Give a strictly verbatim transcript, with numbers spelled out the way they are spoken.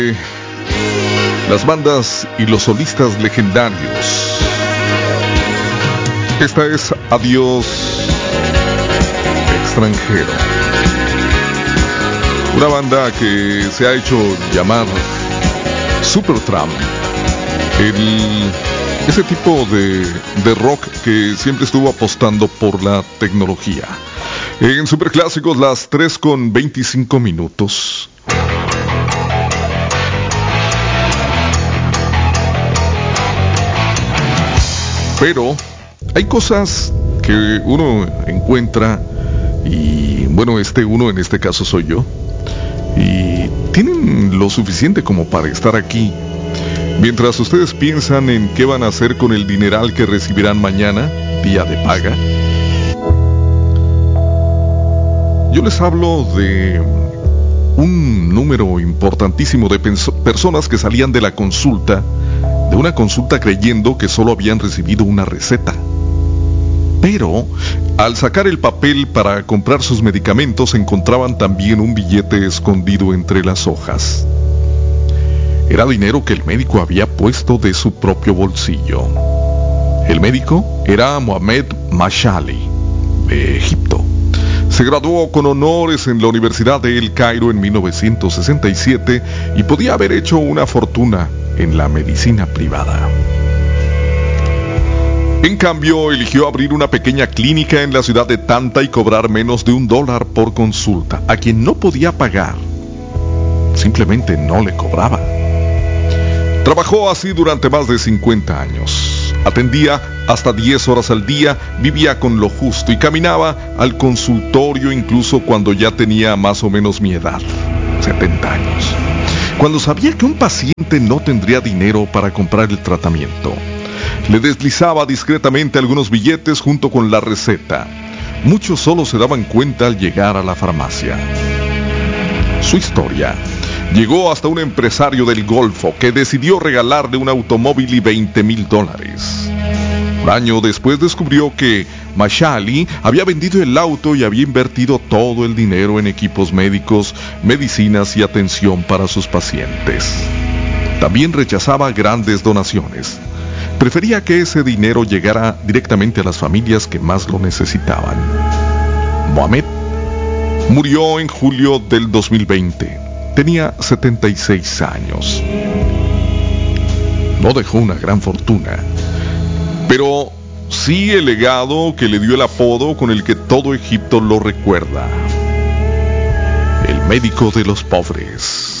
las bandas y los solistas legendarios. Esta es Adiós Extranjero, una banda que se ha hecho llamar Supertramp, el, ese tipo de, de rock que siempre estuvo apostando por la tecnología. En Superclásicos, las tres con veinticinco minutos. Pero hay cosas que uno encuentra, y bueno, este uno en este caso soy yo, y tienen lo suficiente como para estar aquí. Mientras ustedes piensan en qué van a hacer con el dineral que recibirán mañana, día de paga, yo les hablo de un número importantísimo de personas que salían de la consulta, de una consulta creyendo que solo habían recibido una receta. Pero, al sacar el papel para comprar sus medicamentos, encontraban también un billete escondido entre las hojas. Era dinero que el médico había puesto de su propio bolsillo. El médico era Mohamed Mashali, de Egipto. Se graduó con honores en la Universidad de El Cairo en mil novecientos sesenta y siete y podía haber hecho una fortuna en la medicina privada. En cambio, eligió abrir una pequeña clínica en la ciudad de Tanta y cobrar menos de un dólar por consulta. A quien no podía pagar, simplemente no le cobraba. Trabajó así durante más de cincuenta años. Atendía hasta diez horas al día, vivía con lo justo y caminaba al consultorio incluso cuando ya tenía más o menos mi edad, setenta años. Cuando sabía que un paciente no tendría dinero para comprar el tratamiento, le deslizaba discretamente algunos billetes junto con la receta. Muchos solo se daban cuenta al llegar a la farmacia. Su historia llegó hasta un empresario del Golfo que decidió regalarle un automóvil y veinte mil dólares. Un año después descubrió que Mashali había vendido el auto y había invertido todo el dinero en equipos médicos, medicinas y atención para sus pacientes. También rechazaba grandes donaciones. Prefería que ese dinero llegara directamente a las familias que más lo necesitaban. Mohamed murió en julio del dos mil veinte. Tenía setenta y seis años. No dejó una gran fortuna, pero sí el legado que le dio el apodo con el que todo Egipto lo recuerda: el médico de los pobres.